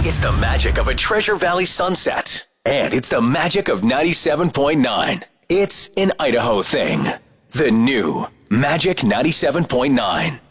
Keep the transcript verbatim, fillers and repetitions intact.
It's the magic of a Treasure Valley sunset. And it's the magic of ninety-seven point nine. It's an Idaho thing. The new Magic ninety-seven point nine.